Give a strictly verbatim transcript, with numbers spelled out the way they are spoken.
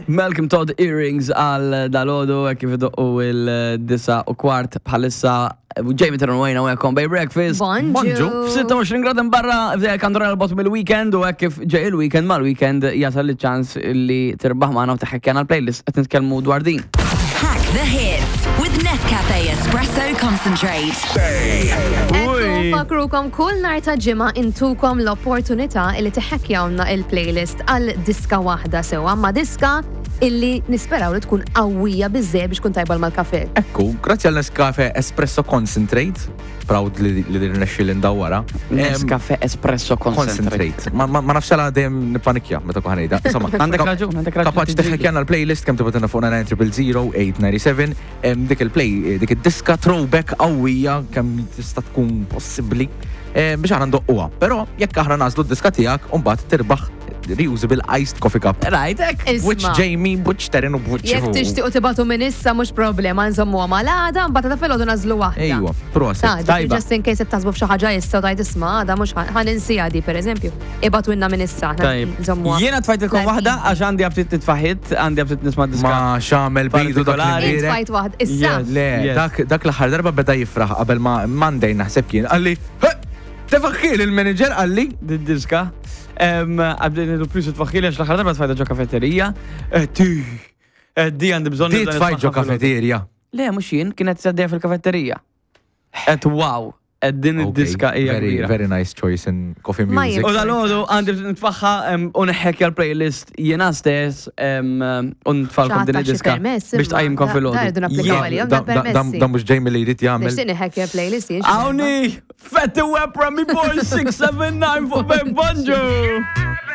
Malcolm Todd Earrings għal dal-ħodu kif idoqqu il-disa u kwart bħalissa Jamie Terran Wayne għakom Bay Breakfast. Bonġu. f-sitta u għoxrin grad imbarra kandura l-bottom il-weekend u kif ġej il-weekend ma l-weekend jasal li ċans li tirbaħ maħna u taħekjana l-playlist għet nitkellmu dwar din. Hack the hits with Nescafe Espresso Concentrate. Ekku fakrukom kull nar ta' ġimgħa intukom l-opportunità li tiħekkjawna il-playlist għal diska waħda sewa ma' diska illi nisperaw li tkun qawwija biżżejjed biex tkun tajba mal-kafe. Ekku, grazzi għal Nescafe Espresso Concentrate, proud li li nirnexxi li ndawwara. Nescafe Espresso Concentrate. Ma ma nafx għal dejjem nippanikja meta kont ħanejda. Insomma, Għandek raġun, għandek raġun. kapaċi teħekkjana l-playlist kemm tibatina fuq nine zero zero eight nine seven, dik il-play, dik id-diska throwback qawwija kemm tista' tkun possibbli biex aħna ndoqquha. Però jekk aħna nażlu d-diska tiegħek u mbagħad tirbaħ reusable iced coffee cup. Rajtek? Which Jamie, which Terren u which Jekk tixtiequ tibatu minn issa mhux problema nżommuha mal-għada, mbagħad ta' filgħodu nażlu waħda. Ejwa, proset. Tajba. Just in case qed taħsbu f'xi ħaġa issa u tajt isma' għada mhux ħaninsija di pereżempju. Ibatu inna minn issa nżommuha. Jiena tfajtilkom waħda għax għandi abtit titfaħit, għandi abtit nisma' diska. Ma xamel bidu dak Int fajt waħda issa. Le, dak dak l-aħħar darba beda jifraħ qabel ma Monday naħseb kien. Qalli, tefaħħil il-manager qalli Diska. Għabdin il-plus it-faħħili għax l-ħar darba tfajta ġo kafeterija. Ti, di għandi bżon. Di tfajt ġo kafeterija. Le, mux jien, kienet t-saddeja fil-kafeterija. Et wow, et din id-diska hija kbira. Very nice choice in coffee music. U dal-ħodu għandi nitfaħħa u neħħekja l-playlist jiena stess u nitfalkom din id-diska biex tqajjimkom fil-ħodu. Dan mux Jamie li jrid jagħmel. Nixtieq neħħekja playlist jiex. Għawni, fetti web Rami Boy six seven nine for Ben Bonjo.